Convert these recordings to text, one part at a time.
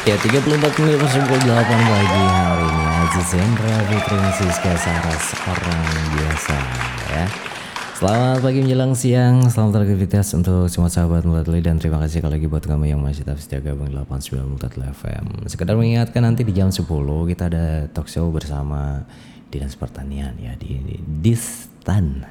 Ya 34 menit pukul 8 pagi hari ini Aziz Zendra Fitri Siska Saras orang biasa ya. Selamat pagi menjelang siang, selamat beraktivitas untuk semua sahabat Mutatli. Dan terima kasih sekali lagi buat kamu yang masih tetap setia gabung 89 Mutatli FM. Sekedar mengingatkan nanti di jam 10 kita ada talk show bersama Dinas Pertanian ya di Distan.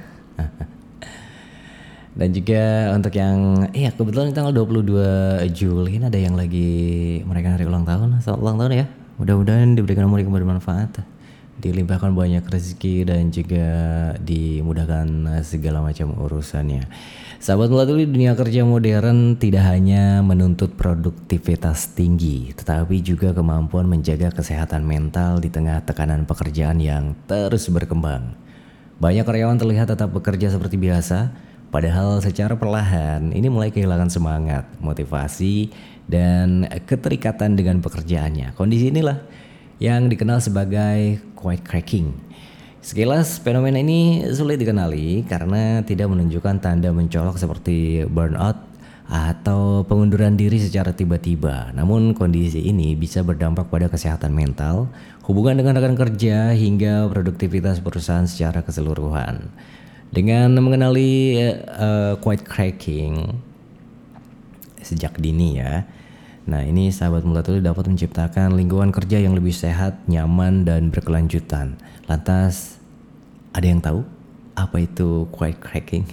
Dan juga untuk yang kebetulan tanggal 22 Juli ini ada yang lagi merayakan hari ulang tahun. Selamat ulang tahun ya. Mudah-mudahan diberikan umur yang bermanfaat, dilimpahkan banyak rezeki dan juga dimudahkan segala macam urusannya. Sahabat Mulatuli, dunia kerja modern tidak hanya menuntut produktivitas tinggi, tetapi juga kemampuan menjaga kesehatan mental di tengah tekanan pekerjaan yang terus berkembang. Banyak karyawan terlihat tetap bekerja seperti biasa, padahal secara perlahan ini mulai kehilangan semangat, motivasi, dan keterikatan dengan pekerjaannya. Kondisi inilah yang dikenal sebagai quiet cracking. Sekilas fenomena ini sulit dikenali karena tidak menunjukkan tanda mencolok seperti burnout atau pengunduran diri secara tiba-tiba. Namun kondisi ini bisa berdampak pada kesehatan mental, hubungan dengan rekan kerja, hingga produktivitas perusahaan secara keseluruhan. Dengan mengenali quiet cracking sejak dini ya. Nah ini sahabat Mulatuli dapat menciptakan lingkungan kerja yang lebih sehat, nyaman, dan berkelanjutan. Lantas ada yang tahu apa itu quiet cracking?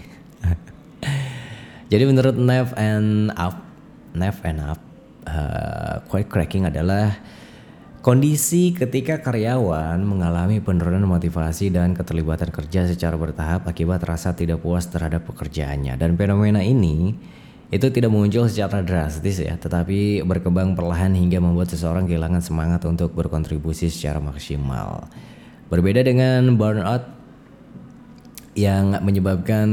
Jadi menurut Neff and Up, quiet cracking adalah kondisi ketika karyawan mengalami penurunan motivasi dan keterlibatan kerja secara bertahap akibat rasa tidak puas terhadap pekerjaannya. Dan fenomena ini itu tidak muncul secara drastis ya, tetapi berkembang perlahan hingga membuat seseorang kehilangan semangat untuk berkontribusi secara maksimal. Berbeda dengan burnout yang menyebabkan